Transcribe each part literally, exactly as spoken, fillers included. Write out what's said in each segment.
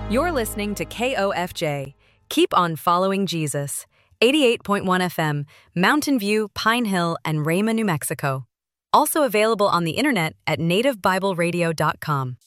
You're listening to K O F J. Keep on following Jesus. eighty-eight point one F M, Mountain View, Pine Hill, and Rama, New Mexico. Also available on the internet at native bible radio dot com.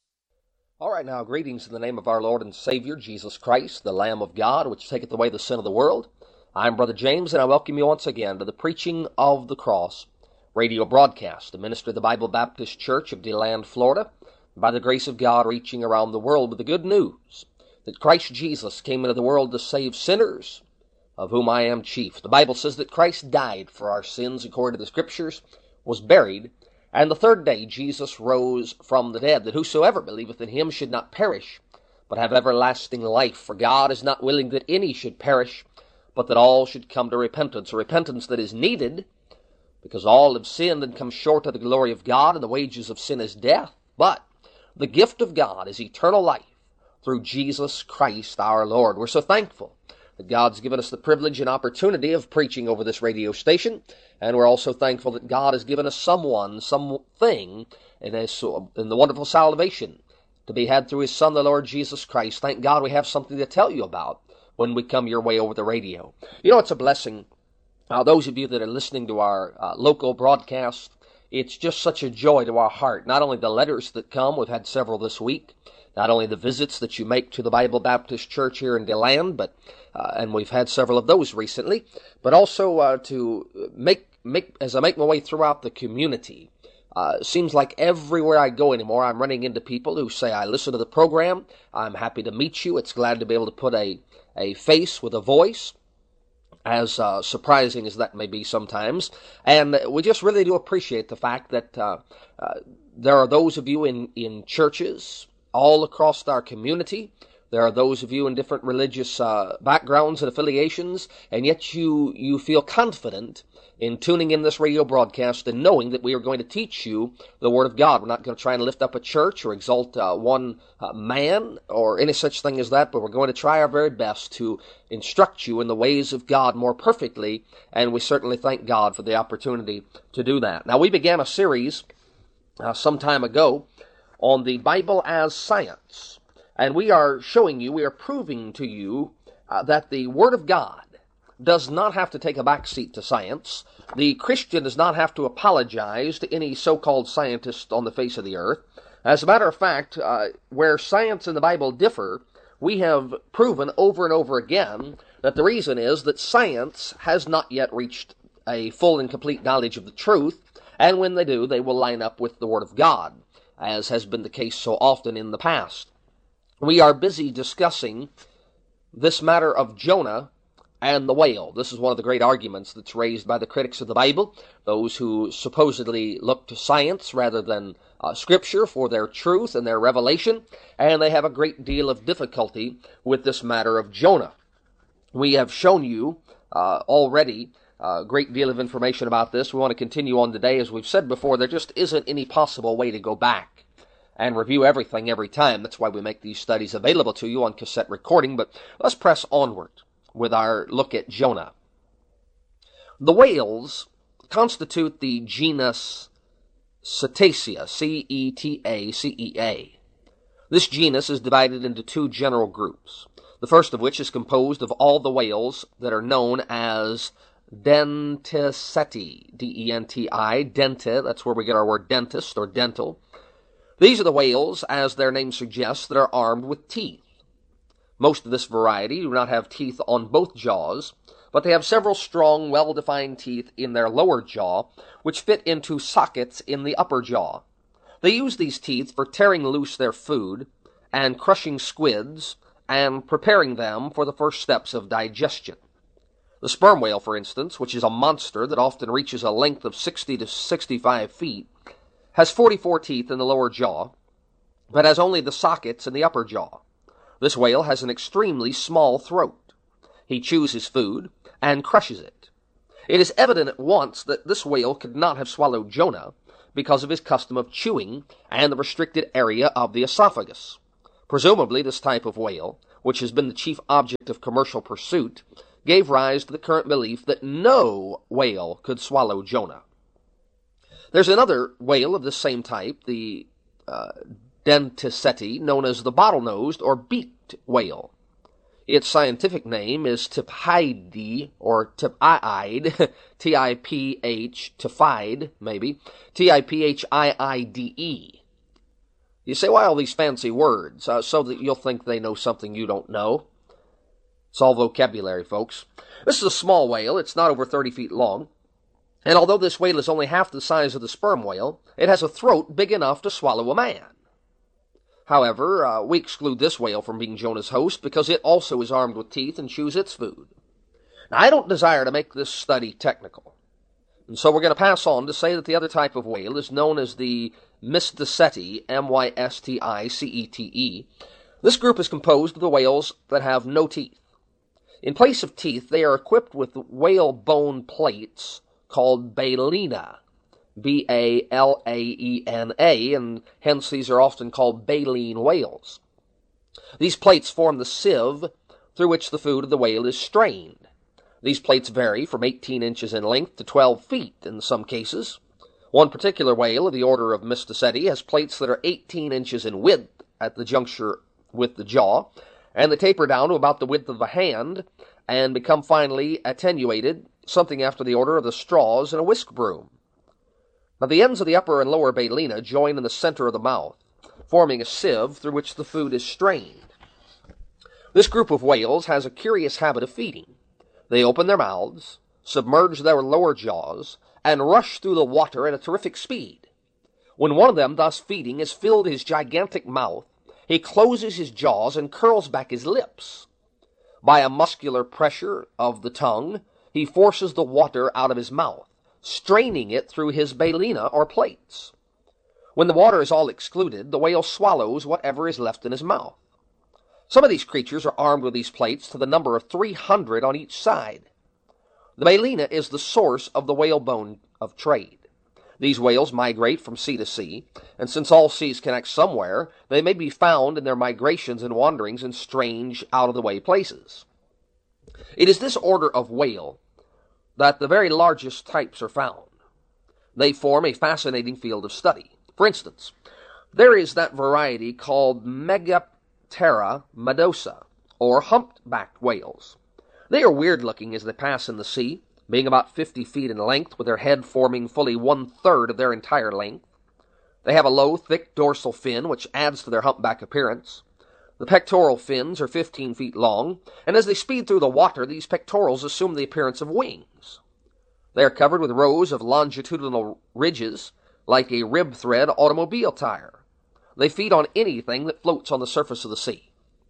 All right, now, greetings in the name of our Lord and Savior, Jesus Christ, the Lamb of God, which taketh away the sin of the world. I'm Brother James, and I welcome you once again to the Preaching of the Cross radio broadcast, the ministry of the Bible Baptist Church of DeLand, Florida, by the grace of God, reaching around the world with the good news that Christ Jesus came into the world to save sinners, of whom I am chief. The Bible says that Christ died for our sins according to the Scriptures, was buried, and the third day Jesus rose from the dead, that whosoever believeth in him should not perish, but have everlasting life. For God is not willing that any should perish, but that all should come to repentance, a repentance that is needed, because all have sinned and come short of the glory of God, and the wages of sin is death. But the gift of God is eternal life through Jesus Christ our Lord. We're so thankful that God's given us the privilege and opportunity of preaching over this radio station, and we're also thankful that God has given us someone, something, in, a, in the wonderful salvation to be had through His Son, the Lord Jesus Christ. Thank God we have something to tell you about when we come your way over the radio. You know, it's a blessing. Uh, those of you that are listening to our uh, local broadcast, it's just such a joy to our heart. Not only the letters that come, we've had several this week, not only the visits that you make to the Bible Baptist Church here in DeLand, but uh, and we've had several of those recently, but also uh, to make make as I make my way throughout the community. Uh, it seems like everywhere I go anymore, I'm running into people who say, I listen to the program, I'm happy to meet you, it's glad to be able to put a, a face with a voice, as uh, surprising as that may be sometimes. And we just really do appreciate the fact that uh, uh, there are those of you in, in churches all across our community. There are those of you in different religious uh, backgrounds and affiliations, and yet you, you feel confident in tuning in this radio broadcast and knowing that we are going to teach you the Word of God. We're not going to try and lift up a church or exalt uh, one uh, man or any such thing as that, but we're going to try our very best to instruct you in the ways of God more perfectly, and we certainly thank God for the opportunity to do that. Now, we began a series uh, some time ago on the Bible as science, and we are showing you, we are proving to you uh, that the Word of God does not have to take a backseat to science. The Christian does not have to apologize to any so-called scientist on the face of the earth. As a matter of fact, uh, where science and the Bible differ, we have proven over and over again that the reason is that science has not yet reached a full and complete knowledge of the truth, and when they do, they will line up with the Word of God, as has been the case so often in the past. We are busy discussing this matter of Jonah and the whale. This is one of the great arguments that's raised by the critics of the Bible, those who supposedly look to science rather than uh, Scripture for their truth and their revelation, and they have a great deal of difficulty with this matter of Jonah. We have shown you uh, already a great deal of information about this. We want to continue on today. As we've said before, there just isn't any possible way to go back and review everything every time. That's why we make these studies available to you on cassette recording, but let's press onward with our look at Jonah. The whales constitute the genus Cetacea, C E T A C E A. This genus is divided into two general groups, the first of which is composed of all the whales that are known as Denticeti, D E N T I, denta, that's where we get our word dentist or dental. These are the whales, as their name suggests, that are armed with teeth. Most of this variety do not have teeth on both jaws, but they have several strong, well-defined teeth in their lower jaw, which fit into sockets in the upper jaw. They use these teeth for tearing loose their food and crushing squids and preparing them for the first steps of digestion. The sperm whale, for instance, which is a monster that often reaches a length of sixty to sixty-five feet, has forty-four teeth in the lower jaw, but has only the sockets in the upper jaw. This whale has an extremely small throat. He chews his food and crushes it. It is evident at once that this whale could not have swallowed Jonah because of his custom of chewing and the restricted area of the esophagus. Presumably, this type of whale, which has been the chief object of commercial pursuit, gave rise to the current belief that no whale could swallow Jonah. There's another whale of the same type, the uh, denticeti, known as the bottle-nosed or beaked whale. Its scientific name is Tiphaide, or Tiphaide, T I P H, Tiphaide, maybe, T I P H I I D E. You say, why all these fancy words? Uh, so that you'll think they know something you don't know. It's all vocabulary, folks. This is a small whale. It's not over thirty feet long. And although this whale is only half the size of the sperm whale, it has a throat big enough to swallow a man. However, uh, we exclude this whale from being Jonah's host because it also is armed with teeth and chews its food. Now, I don't desire to make this study technical, and so we're going to pass on to say that the other type of whale is known as the Mysticeti, M Y S T I C E T E. This group is composed of the whales that have no teeth. In place of teeth, they are equipped with whale bone plates called baleen, B A L A E N A, and hence these are often called baleen whales. These plates form the sieve through which the food of the whale is strained. These plates vary from eighteen inches in length to twelve feet in some cases. One particular whale of the order of Mysticeti has plates that are eighteen inches in width at the juncture with the jaw, and they taper down to about the width of a hand and become finally attenuated, something after the order of the straws in a whisk broom. Now, the ends of the upper and lower baleen join in the center of the mouth, forming a sieve through which the food is strained. This group of whales has a curious habit of feeding. They open their mouths, submerge their lower jaws, and rush through the water at a terrific speed. When one of them, thus feeding, has filled his gigantic mouth, he closes his jaws and curls back his lips. By a muscular pressure of the tongue, he forces the water out of his mouth, straining it through his baleen or plates. When the water is all excluded, the whale swallows whatever is left in his mouth. Some of these creatures are armed with these plates to the number of three hundred on each side. The baleen is the source of the whalebone of trade. These whales migrate from sea to sea, and since all seas connect somewhere, they may be found in their migrations and wanderings in strange, out-of-the-way places. It is this order of whale that the very largest types are found. They form a fascinating field of study. For instance, there is that variety called Megaptera medosa, or humpbacked whales. They are weird-looking as they pass in the sea, being about fifty feet in length, with their head forming fully one-third of their entire length. They have a low, thick dorsal fin, which adds to their humpback appearance. The pectoral fins are fifteen feet long, and as they speed through the water, these pectorals assume the appearance of wings. They are covered with rows of longitudinal ridges, like a rib-thread automobile tire. They feed on anything that floats on the surface of the sea.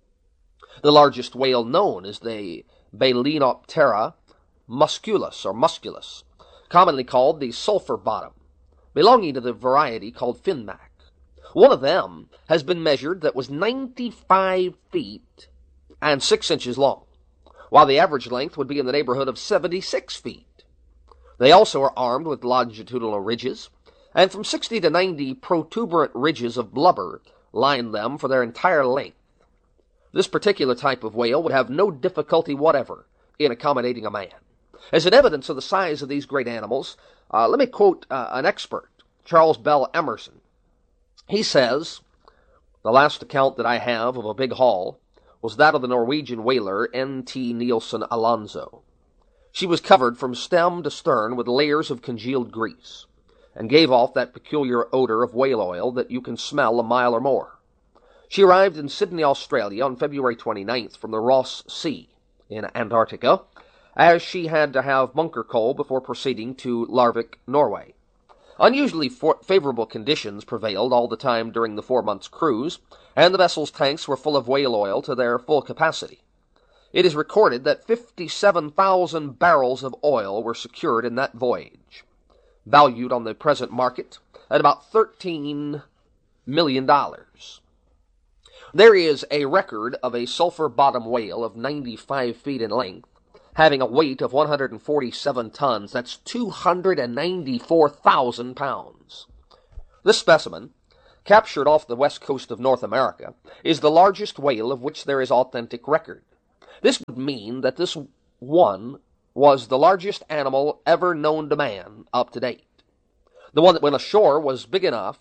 The largest whale known is the Balaenoptera musculus, or musculus, commonly called the sulphur bottom, belonging to the variety called finback. One of them has been measured that was ninety-five feet and six inches long, while the average length would be in the neighborhood of seventy-six feet. They also are armed with longitudinal ridges, and from sixty to ninety protuberant ridges of blubber line them for their entire length. This particular type of whale would have no difficulty whatever in accommodating a man. As an evidence of the size of these great animals, uh, let me quote uh, an expert, Charles Bell Emerson. He says, "The last account that I have of a big haul was that of the Norwegian whaler N T Nielsen Alonso. She was covered from stem to stern with layers of congealed grease, and gave off that peculiar odor of whale oil that you can smell a mile or more. She arrived in Sydney, Australia on February twenty-ninth from the Ross Sea in Antarctica, as she had to have bunker coal before proceeding to Larvik, Norway. Unusually for- favorable conditions prevailed all the time during the four months' cruise, and the vessel's tanks were full of whale oil to their full capacity. It is recorded that fifty-seven thousand barrels of oil were secured in that voyage, valued on the present market at about thirteen million dollars. There is a record of a sulphur-bottom whale of ninety-five feet in length, having a weight of one hundred forty-seven tons. That's two hundred ninety-four thousand pounds. This specimen, captured off the west coast of North America, is the largest whale of which there is authentic record. This would mean that this one was the largest animal ever known to man up to date. The one that went ashore was big enough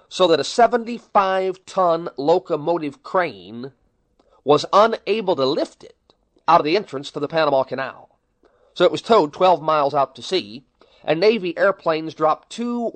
so that a seventy-five ton locomotive crane was unable to lift it out of the entrance to the Panama Canal. So it was towed twelve miles out to sea, and Navy airplanes dropped two